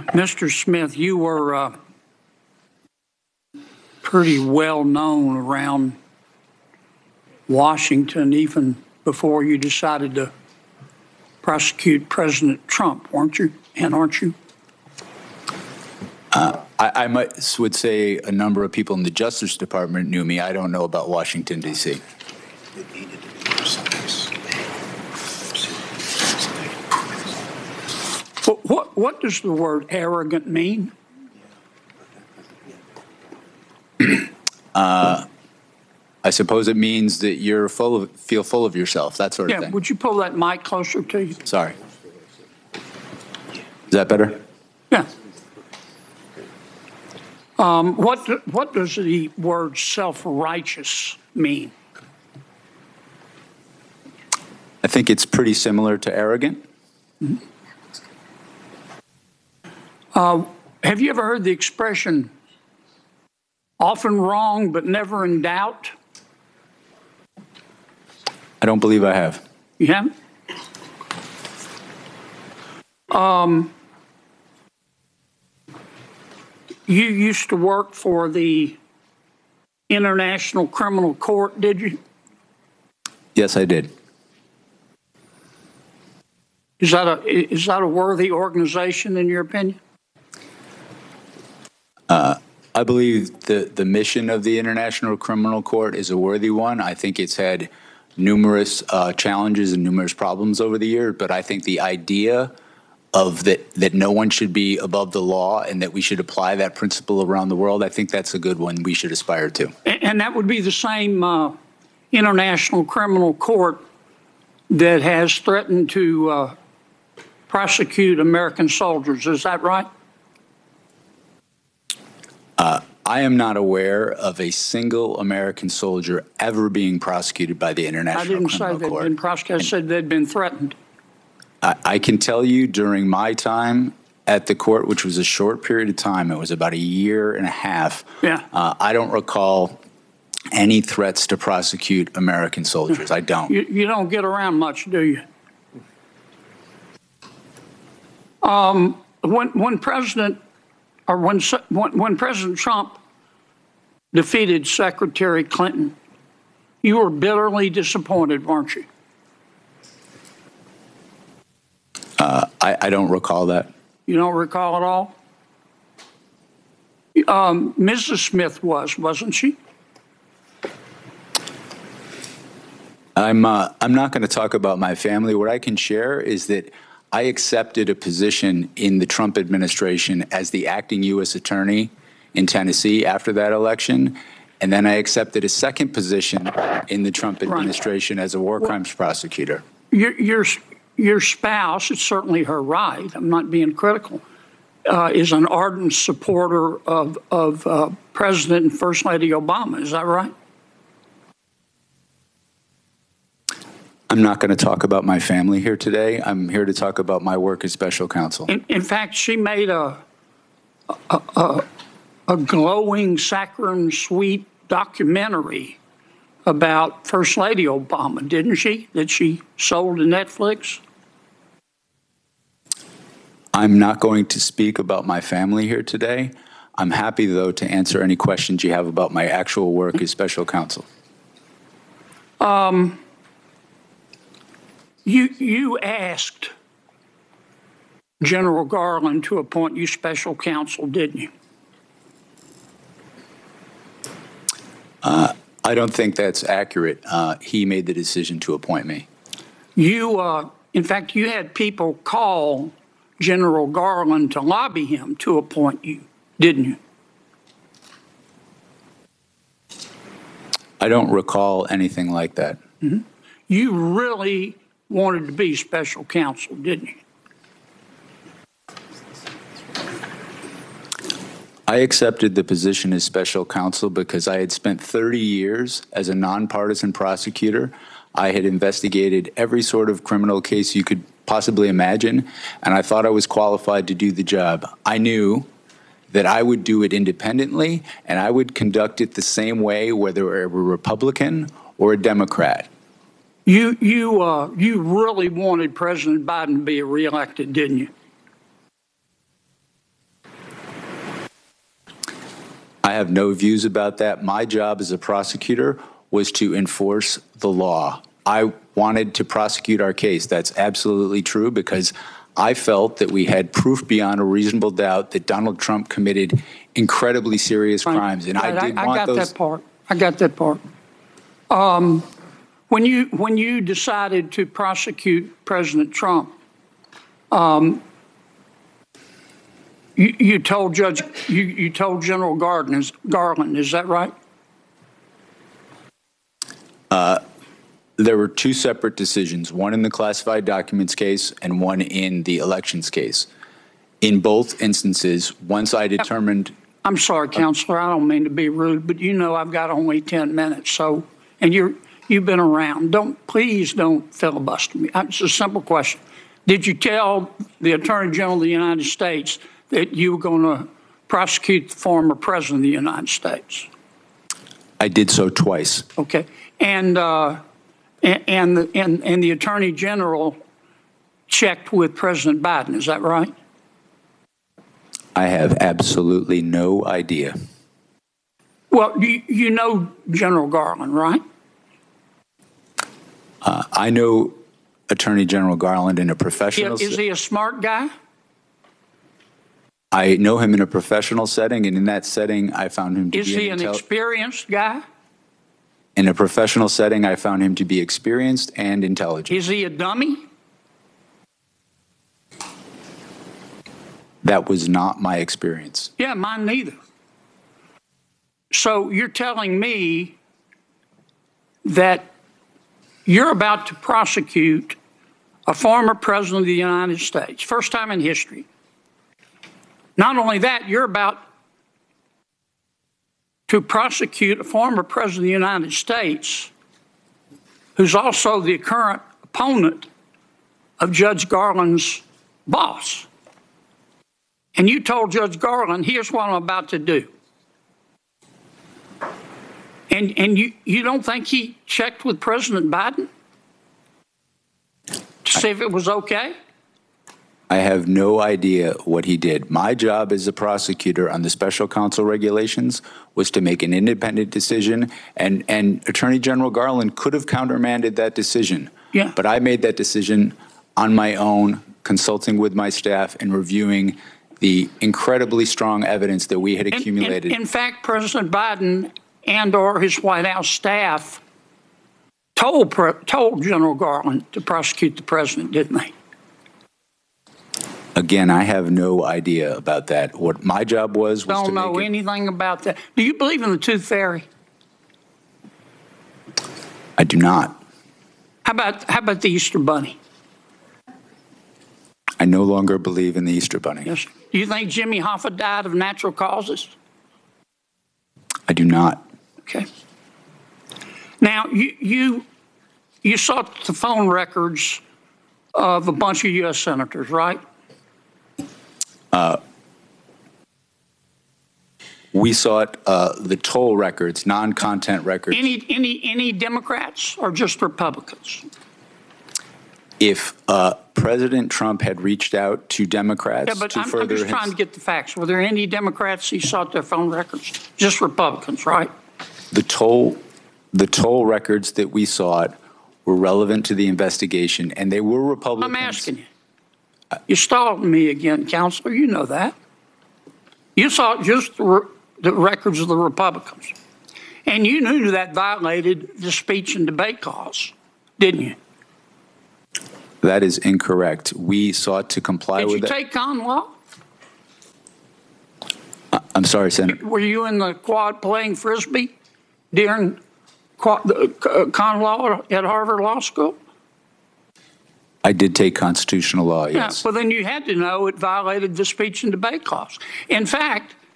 Mr. Smith, you were pretty well known around Washington even before you decided to prosecute President Trump, weren't you? And aren't you? I would say a number of people in the Justice Department knew me. I don't know about Washington, D.C. What does the word arrogant mean? I suppose it means that you're feel full of yourself, that sort of thing. Would you pull that mic closer to you? Sorry. Is that better? Yeah. What does the word self-righteous mean? I think it's pretty similar to arrogant. Mm-hmm. Have you ever heard the expression, often wrong but never in doubt? I don't believe I have. You haven't? You used to work for the International Criminal Court, did you? Yes, I did. Is that a worthy organization in your opinion? I believe the mission of the International Criminal Court is a worthy one. I think it's had numerous challenges and numerous problems over the years, but I think the idea of that no one should be above the law and that we should apply that principle around the world, I think that's a good one we should aspire to. And that would be the same International Criminal Court that has threatened to prosecute American soldiers. Is that right? I am not aware of a single American soldier ever being prosecuted by the International Criminal Court. I didn't say they'd been prosecuted. I said they'd been threatened. I can tell you during my time at the court, which was a short period of time, it was about a year and a half. Yeah. I don't recall any threats to prosecute American soldiers. I don't. You don't get around much, do you? When President Trump defeated Secretary Clinton, you were bitterly disappointed, weren't you? I don't recall that. You don't recall at all? Mrs. Smith wasn't she? I'm not going to talk about my family. What I can share is that I accepted a position in the Trump administration as the acting U.S. attorney in Tennessee after that election, and then I accepted a second position in the Trump administration as a war crimes prosecutor. Your spouse, it's certainly her right, I'm not being critical, is an ardent supporter of President and First Lady Obama. Is that right? I'm not going to talk about my family here today. I'm here to talk about my work as special counsel. In fact, she made a glowing, saccharine, sweet documentary about First Lady Obama, didn't she? That she sold to Netflix? I'm not going to speak about my family here today. I'm happy, though, to answer any questions you have about my actual work as special counsel. You asked General Garland to appoint you special counsel, didn't you? I don't think that's accurate. He made the decision to appoint me. In fact, you had people call General Garland to lobby him to appoint you, didn't you? I don't recall anything like that. Mm-hmm. You really wanted to be special counsel, didn't you? I accepted the position as special counsel because I had spent 30 years as a nonpartisan prosecutor. I had investigated every sort of criminal case you could possibly imagine, and I thought I was qualified to do the job. I knew that I would do it independently, and I would conduct it the same way, whether I were a Republican or a Democrat. You really wanted President Biden to be reelected, didn't you? I have no views about that. My job as a prosecutor was to enforce the law. I wanted to prosecute our case. That's absolutely true because I felt that we had proof beyond a reasonable doubt that Donald Trump committed incredibly serious crimes, and I did want got those. that part. I got that part. When you decided to prosecute President Trump, you told General Garland, is that right? There were two separate decisions, one in the classified documents case and one in the elections case. In both instances, once I determined. I'm sorry, Counselor, I don't mean to be rude, but you know I've got only 10 minutes, and you've been around. Please don't filibuster me. It's a simple question. Did you tell the Attorney General of the United States that you were going to prosecute the former President of the United States? I did so twice. Okay. And the Attorney General checked with President Biden, is that right? I have absolutely no idea. Well, you know General Garland, right? I know Attorney General Garland in a professional setting. Is he a smart guy? I know him in a professional setting, and in that setting, I found him to be. Is he an experienced guy? In a professional setting, I found him to be experienced and intelligent. Is he a dummy? That was not my experience. Yeah, mine neither. So you're telling me that you're about to prosecute a former president of the United States, first time in history. Not only that, you're about to prosecute a former president of the United States who's also the current opponent of Judge Garland's boss. And you told Judge Garland, here's what I'm about to do. And you don't think he checked with President Biden to see if it was okay? I have no idea what he did. My job as a prosecutor on the special counsel regulations was to make an independent decision, and Attorney General Garland could have countermanded that decision. Yeah. But I made that decision on my own, consulting with my staff and reviewing the incredibly strong evidence that we had accumulated. In fact, President Biden and/or his White House staff told General Garland to prosecute the president, didn't they? Again, I have no idea about that. What my job was to don't know anything about that. Do you believe in the tooth fairy? I do not. How about the Easter Bunny? I no longer believe in the Easter Bunny. Yes. Do you think Jimmy Hoffa died of natural causes? I do not. Okay. Now, you sought the phone records of a bunch of U.S. senators, right? We sought the toll records, non-content records. Any Democrats or just Republicans? If President Trump had reached out to Democrats Yeah, but to I'm further just trying to get the facts. Were there any Democrats he sought their phone records? Just Republicans, right? the toll records that we sought were relevant to the investigation, and they were Republicans. I'm asking you. You stalled me again, Counselor. You know that. You sought just the records of the Republicans. And you knew that violated the speech and debate clause, didn't you? That is incorrect. We sought to comply with that. Did you take con law? I'm sorry, Senator. Were you in the quad playing Frisbee during con law at Harvard Law School? I did take constitutional law, yes. Yeah, well, then you had to know it violated the speech and debate clause. In fact,